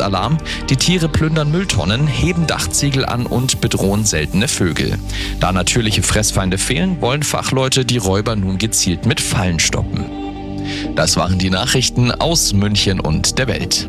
Pestalarm. Die Tiere plündern Mülltonnen, heben Dachziegel an und bedrohen seltene Vögel. Da natürliche Fressfeinde fehlen, wollen Fachleute die Räuber nun gezielt mit Fallen stoppen. Das waren die Nachrichten aus München und der Welt.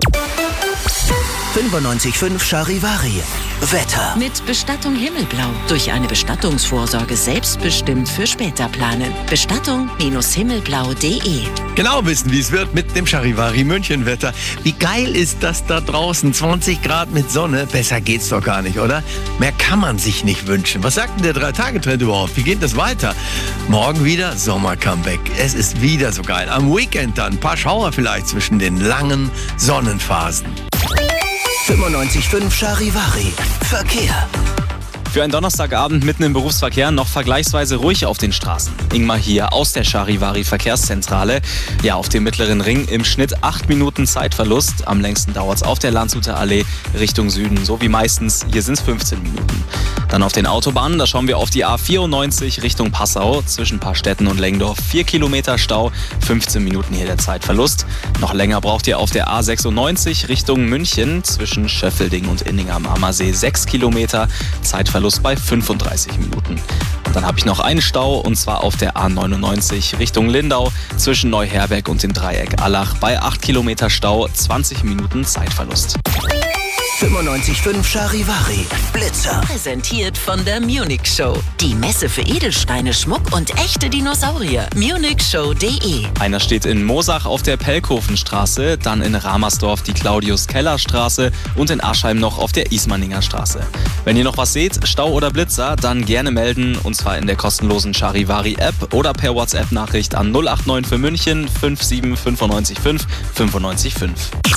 95.5 Charivari. Wetter. Mit Bestattung Himmelblau. Durch eine Bestattungsvorsorge selbstbestimmt für später planen. Bestattung-himmelblau.de. Genau wissen, wie es wird mit dem Charivari München Wetter. Wie geil ist das da draußen? 20 Grad mit Sonne. Besser geht's doch gar nicht, oder? Mehr kann man sich nicht wünschen. Was sagt denn der 3-Tage-Trend überhaupt? Wie geht das weiter? Morgen wieder Sommer-Comeback. Es ist wieder so geil. Am Weekend dann ein paar Schauer vielleicht zwischen den langen Sonnenphasen. 95.5 Charivari. Verkehr. Für einen Donnerstagabend mitten im Berufsverkehr noch vergleichsweise ruhig auf den Straßen. Ingmar hier aus der Charivari Verkehrszentrale. Ja, auf dem Mittleren Ring im Schnitt 8 Minuten Zeitverlust. Am längsten dauert es auf der Landshuter Allee Richtung Süden, so wie meistens. Hier sind es 15 Minuten. Dann auf den Autobahnen, da schauen wir auf die A94 Richtung Passau. Zwischen Paarstetten und Lengdorf 4 Kilometer Stau, 15 Minuten hier der Zeitverlust. Noch länger braucht ihr auf der A96 Richtung München. Zwischen Schöffelding und Inning am Ammersee 6 Kilometer, Zeitverlust bei 35 Minuten. Und dann habe ich noch einen Stau, und zwar auf der A99 Richtung Lindau zwischen Neuherberg und dem Dreieck Allach bei 8 Kilometer Stau, 20 Minuten Zeitverlust. 95.5 Charivari. Blitzer. Präsentiert von der Munich Show. Die Messe für Edelsteine, Schmuck und echte Dinosaurier. munichshow.de. Einer steht in Moosach auf der Pelkhofenstraße, dann in Ramersdorf die Claudius-Keller-Straße und in Aschheim noch auf der Ismaninger Straße. Wenn ihr noch was seht, Stau oder Blitzer, dann gerne melden, und zwar in der kostenlosen Charivari-App oder per WhatsApp-Nachricht an 089 für München 57595 955.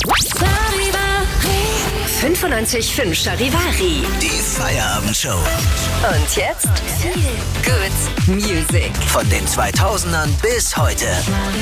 95.5 Charivari. Die Feierabendshow. Und jetzt Good Music. Von den 2000ern bis heute.